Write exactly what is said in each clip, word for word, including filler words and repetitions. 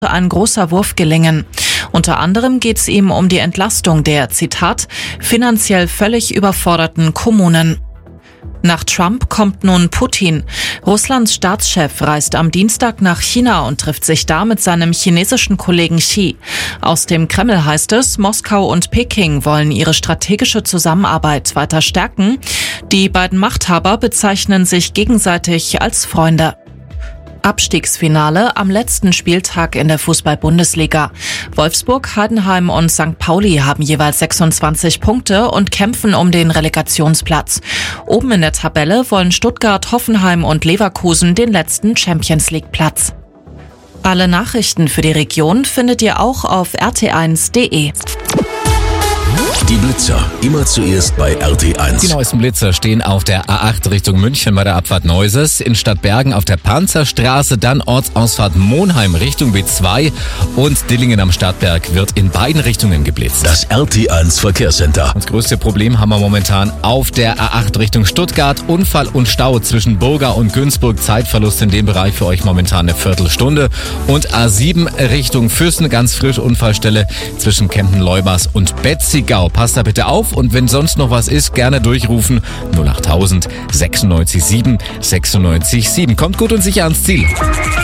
ein großer Wurf gelingen. Unter anderem geht es ihm um die Entlastung der, Zitat, finanziell völlig überforderten Kommunen. Nach Trump kommt nun Putin. Russlands Staatschef reist am Dienstag nach China und trifft sich da mit seinem chinesischen Kollegen Xi. Aus dem Kreml heißt es, Moskau und Peking wollen ihre strategische Zusammenarbeit weiter stärken. Die beiden Machthaber bezeichnen sich gegenseitig als Freunde. Abstiegsfinale am letzten Spieltag in der Fußball-Bundesliga. Wolfsburg, Heidenheim und Sankt Pauli haben jeweils sechsundzwanzig Punkte und kämpfen um den Relegationsplatz. Oben in der Tabelle wollen Stuttgart, Hoffenheim und Leverkusen den letzten Champions-League-Platz. Alle Nachrichten für die Region findet ihr auch auf r t eins punkt d e. Die Blitzer, immer zuerst bei R T eins. Die neuesten Blitzer stehen auf der A acht Richtung München bei der Abfahrt Neuses, in Stadtbergen auf der Panzerstraße, dann Ortsausfahrt Monheim Richtung B zwei und Dillingen am Stadtberg wird in beiden Richtungen geblitzt. Das R T eins Verkehrscenter. Das größte Problem haben wir momentan auf der A acht Richtung Stuttgart. Unfall und Stau zwischen Burga und Günzburg. Zeitverlust in dem Bereich für euch momentan eine Viertelstunde. Und A sieben Richtung Füssen, ganz frisch Unfallstelle zwischen Kempten-Leubers und Betzigau. Passt da bitte auf und wenn sonst noch was ist, gerne durchrufen. null achttausend sechsundneunzig sieben sechsundneunzig sieben. Kommt gut und sicher ans Ziel.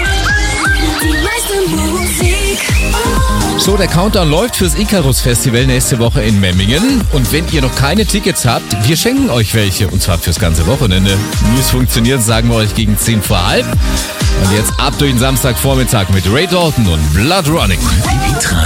So, der Countdown läuft fürs Icarus Festival nächste Woche in Memmingen. Und wenn ihr noch keine Tickets habt, wir schenken euch welche. Und zwar fürs ganze Wochenende. Wie es funktioniert, sagen wir euch gegen zehn vor halb. Und jetzt ab durch den Samstagvormittag mit Ray Dalton und Blood Running.